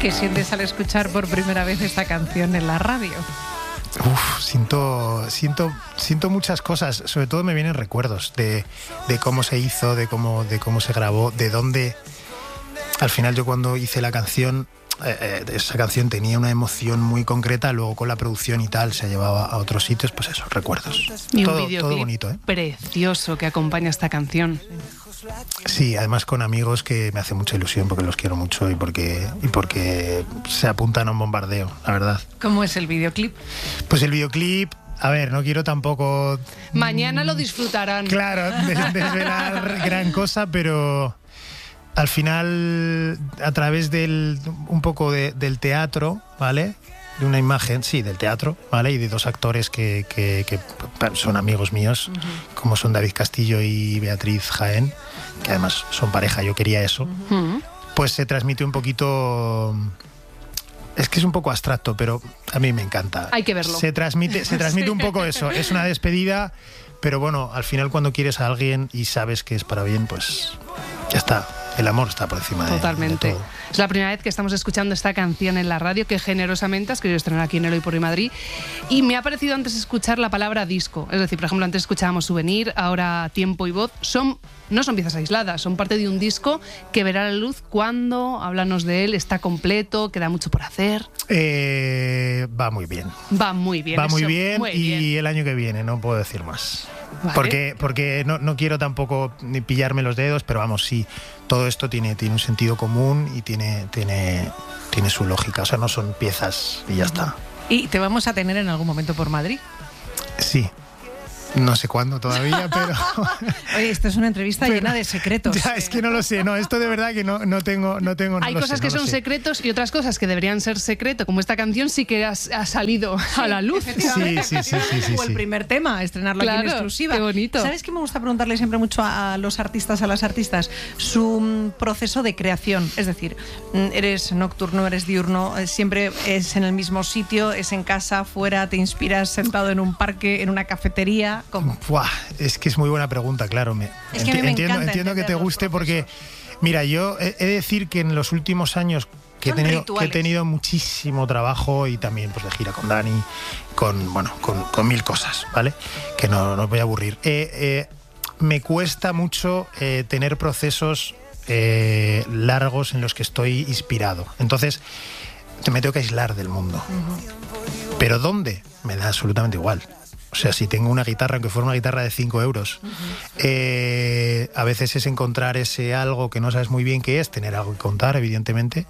¿Qué sientes al escuchar por primera vez esta canción en la radio? Siento muchas cosas. Sobre todo me vienen recuerdos de cómo se hizo, de cómo se grabó, de dónde. Al final yo cuando hice la canción, esa canción tenía una emoción muy concreta, luego con la producción y tal se llevaba a otros sitios, pues eso, recuerdos. Y un todo videoclip bonito, ¿eh? Precioso que acompaña esta canción. Sí, además con amigos que me hace mucha ilusión porque los quiero mucho y porque se apuntan a un bombardeo, la verdad. ¿Cómo es el videoclip? Pues el videoclip, a ver, no quiero tampoco... Mañana lo disfrutarán. Claro, desvelar gran cosa, pero al final, a través un poco del teatro, ¿vale? De una imagen, sí, del teatro, ¿vale? Y de dos actores que son amigos míos, como son David Castillo y Beatriz Jaén, que además son pareja, yo quería eso. Pues se transmite un poquito... Es que es un poco abstracto, pero a mí me encanta. Hay que verlo. Se transmite un poco eso. Es una despedida, pero bueno, al final cuando quieres a alguien y sabes que es para bien, pues ya está. El amor está por encima de todo. Es la primera vez que estamos escuchando esta canción en la radio, que generosamente has querido estrenar aquí en El Hoy por Hoy Madrid. Y me ha parecido antes escuchar la palabra disco. Es decir, por ejemplo, antes escuchábamos Souvenir, ahora Tiempo y Voz. No son piezas aisladas, son parte de un disco que verá la luz cuando, háblanos de él, está completo, queda mucho por hacer. Va muy bien. Va muy bien. Y el año que viene, no puedo decir más. Vale. Porque no quiero tampoco ni pillarme los dedos, pero vamos, sí, todo esto tiene un sentido común y tiene su lógica, o sea, no son piezas y ya está. ¿Y te vamos a tener en algún momento por Madrid? Sí. No sé cuándo todavía, pero... Oye, esto es una entrevista llena de secretos. Ya, es que no lo sé. No, esto de verdad que no tengo... Hay cosas que son secretos y otras cosas que deberían ser secreto, como esta canción sí que ha salido a la luz. Sí. O el primer tema, estrenarlo aquí en exclusiva. Qué bonito. ¿Sabes qué me gusta preguntarle siempre mucho a los artistas, a las artistas? Su proceso de creación. Es decir, eres nocturno, eres diurno, siempre es en el mismo sitio, es en casa, fuera, te inspiras sentado en un parque, en una cafetería. ¿Cómo? Es que es muy buena pregunta, claro. Es que a mí me encanta entiendo que te guste porque, mira, yo he de decir que en los últimos años que he tenido muchísimo trabajo y también pues de gira con Dani, con mil cosas, ¿vale? Que no os voy a aburrir. Me cuesta mucho tener procesos largos en los que estoy inspirado. Entonces, me tengo que aislar del mundo. ¿Pero dónde? Me da absolutamente igual. O sea, si tengo una guitarra, aunque fuera una guitarra de 5 euros, a veces es encontrar ese algo que no sabes muy bien qué es, tener algo que contar, evidentemente,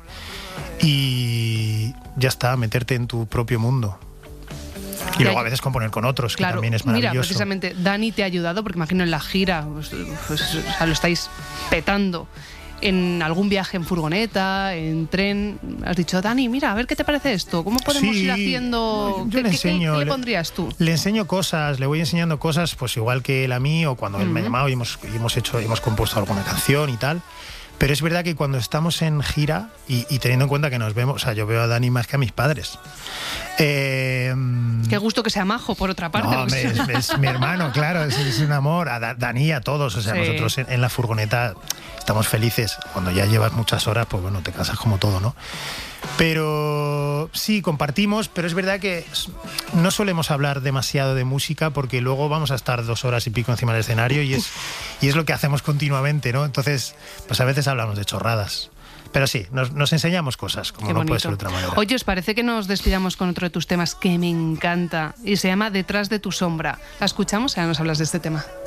y ya está, meterte en tu propio mundo. Y luego a veces componer con otros, que también es maravilloso. Mira, precisamente, Dani te ha ayudado, porque imagino en la gira, lo estáis petando. En algún viaje en furgoneta, en tren, has dicho, Dani, mira, a ver qué te parece esto, ¿cómo podemos ir haciendo? Yo le enseño, ¿Qué le pondrías tú? Le enseño cosas, le voy enseñando cosas, pues igual que él a mí, o cuando él me ha llamado y hemos compuesto alguna canción y tal. Pero es verdad que cuando estamos en gira y teniendo en cuenta que nos vemos, o sea, yo veo a Dani más que a mis padres. Qué gusto que sea majo, por otra parte. No, es mi hermano, claro, es un amor. A Dani y a todos, o sea, nosotros en la furgoneta estamos felices. Cuando ya llevas muchas horas, pues bueno, te cansas como todo, ¿no? Pero sí, compartimos, pero es verdad que no solemos hablar demasiado de música porque luego vamos a estar 2 horas y pico encima del escenario y es lo que hacemos continuamente, ¿no? Entonces, pues a veces hablamos de chorradas. Pero sí, nos enseñamos cosas, como no puede ser de otra manera. Oye, ¿os parece que nos despidamos con otro de tus temas que me encanta? Y se llama Detrás de tu sombra. ¿La escuchamos? Ahora nos hablas de este tema.